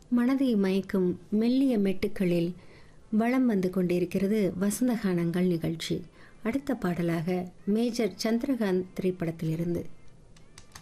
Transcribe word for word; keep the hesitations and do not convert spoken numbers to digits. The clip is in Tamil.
மனதை மயக்கும் மெல்லிய மெட்டுக்களில் வலம் வந்து கொண்டிருக்கிறது வசந்தகானங்கள் நிகழ்ச்சி. அடுத்த பாடலாக மேஜர் சந்திரகாந்த் திரைப்படத்திலிருந்து